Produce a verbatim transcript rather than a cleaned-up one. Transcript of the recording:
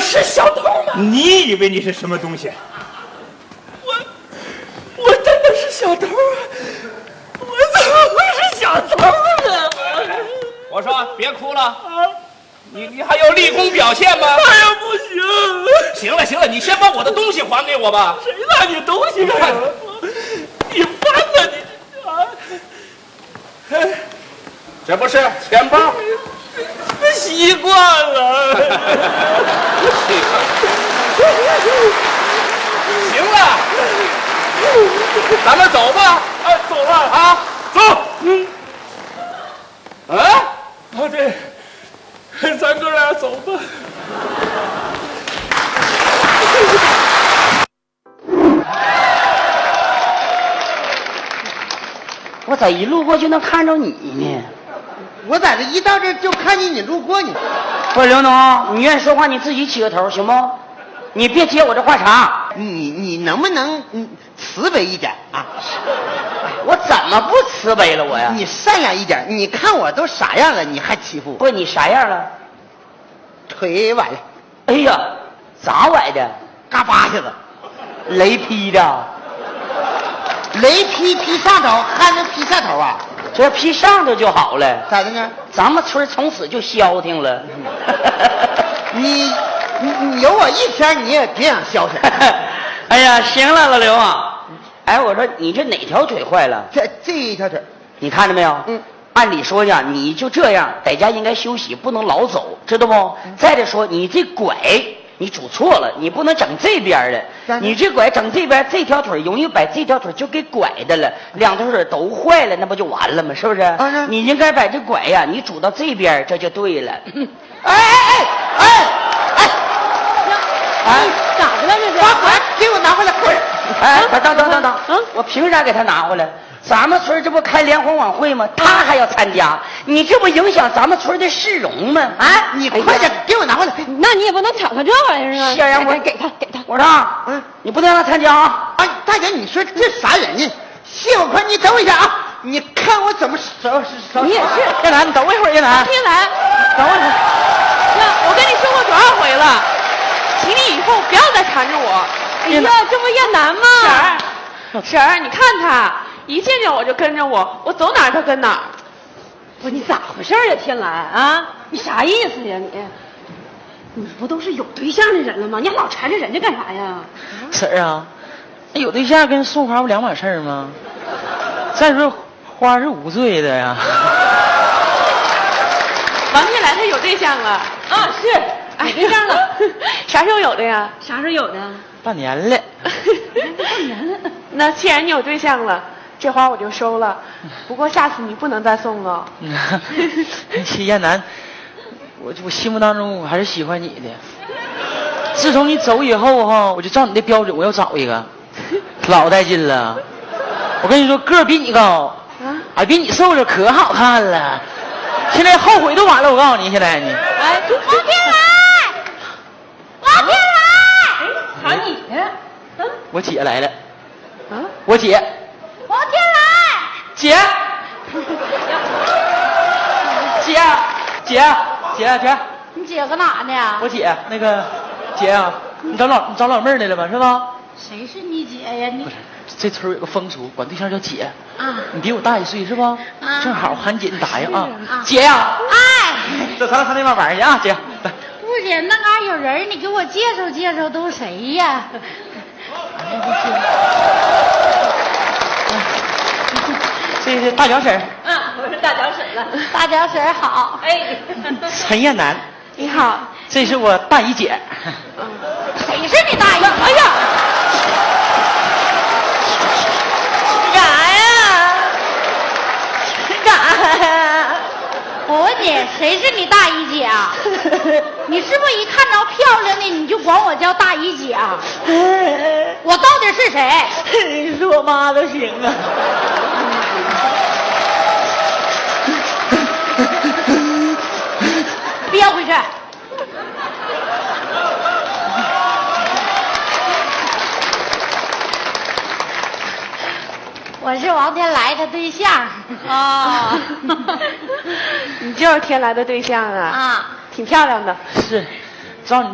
是小偷吗？ 你以为你是什么东西？ 我我真的是小偷啊！我怎么会是小偷呢？ 我说别哭了啊！你你还有立功表现吗？ 哎呀，不行！ 行了行了，你先把我的东西还给我吧。 谁拿你东西干什么？你翻呐你！啊！ 这不是钱包？ 习惯了。 行了，咱们走吧。 啊，走了啊，走。 嗯。 啊？ 啊，对，咱哥俩走吧。 我咋一路过就能看着你呢？ 我在这一到这就看见你路过呢。 不是刘农，你愿意说话你自己起个头行不？你别接我这话茬。 你你能不能嗯慈悲一点啊？ 我怎么不慈悲了我呀？ 你善良一点，你看我都啥样了，你还欺负我？ 不，你啥样了？ 腿崴了。 哎呀，咋崴的？ 嘎巴下子， 雷劈的。 雷劈劈上头，还能劈下头啊？ 这劈上头就好了。 咋的呢？ 咱们村从此就消停了。 你你你有我一天，你也别想消停。 哎呀，行了，老刘啊。哎，我说你这哪条腿坏了？ 这这一条腿， 你看着没有？ 嗯。 按理说呀，你就这样在家应该休息，不能老走，知道不？嗯、再者说，你这拐你拄错了，你不能整这边的。你这拐整这边，这条腿容易把这条腿就给拐的了，两条腿都坏了，那不就完了吗？是不是？啊、你应该把这拐呀，你拄到这边，这就对了。 哎哎哎哎哎！ 哎，咋的了这是？ 把拐给我拿回来！快！ 哎，等等等等，嗯，我凭啥给他拿回来？咱们村这不开联欢晚会吗？他还要参加，你这不影响咱们村的市容吗？ 啊，你快点给我拿回来！ 那你也不能挑他这玩意儿啊！ 是啊，我给他给他。 我说，嗯，你不能让他参加啊！ 哎，大姐，你说这啥人呢？谢我宽，你等我一下啊！你看我怎么收拾收拾。 你也是， 叶楠，你等我一会儿，叶楠。 叶楠， 等我一会儿。 那我跟你说过多少回了，请你以后不要再缠着我。哎呀，这不叶楠吗？婶儿，婶儿，你看他。一见见我就跟着我，我走哪儿他跟哪儿。不，你咋回事呀，天蓝啊？你啥意思呀你？你不都是有对象的人了吗？你还老缠着人家干啥呀？ 婶儿啊，有对象跟送花不两码事儿吗？再说花是无罪的呀。 王天来他有对象了啊？是，哎，对象了。啥时候有的呀？啥时候有的？ 半年了。 半年了。那既然你有对象了。这花我就收了，不过下次你不能再送了。 谢燕南，我我心目当中我还是喜欢你的。自从你走以后哈，我就照你的标准，我要找一个，老带劲了。我跟你说，个儿比你高，啊，还比你瘦着可好看了。现在后悔都晚了，我告诉你，现在你。 哎，王天来，王天来，哎，喊你呢？ 嗯，我姐来了。 啊， 我姐。 王天来， 姐，姐，姐，姐，姐， 你姐搁哪呢？ 我姐，那个姐啊，你找老你找老妹儿来了吧？是吧？ 谁是你姐呀？你不是，这村有个风俗，管对象叫姐啊。 你比我大一岁是吧？ 啊， 正好喊姐，你答应啊。 啊姐呀， 哎， 走，咱俩上那边玩去啊，姐。来， 不姐，那嘎有人，你给我介绍介绍，都谁呀？ 这是大脚婶儿。 嗯，我是大脚婶了。大脚婶好。哎， 陈艳楠。 你好。 这是我大姨姐。 嗯，谁是你大姨？哎呀，干啥呀？干啥呀？我问你，谁是你大姨姐啊？你是不是一看着漂亮的你就管我叫大姨姐啊？我到底是谁？ 你是我妈都行啊。 憋回去。我是王天来的对象啊。你就是天来的对象啊？啊，挺漂亮的。 是，照你